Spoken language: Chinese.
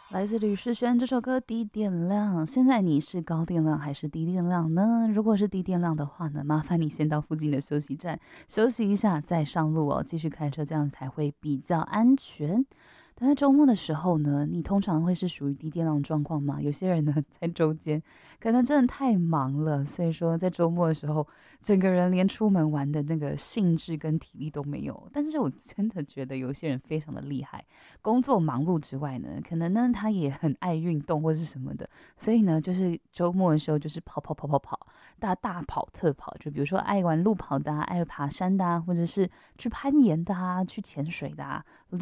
来自吕世轩这首歌《低电量》。现在你是高电量还是低电量呢？如果是低电量的话呢，麻烦你先到附近的休息站休息一下，再上路哦，继续开车，这样才会比较安全。但在周末的时候呢，你通常会是属于低电量状况吗？有些人呢，在周间可能真的太忙了，所以说在周末的时候，整个人连出门玩的那个兴致跟体力都没有。但是我真的觉得有些人非常的厉害，工作忙碌之外呢，可能呢他也很爱运动或是什么的，所以呢，就是周末的时候就是跑，大跑特跑，就比如说爱玩路跑的啊，爱爬山的啊，或者是去攀岩的啊，去潜水的啊，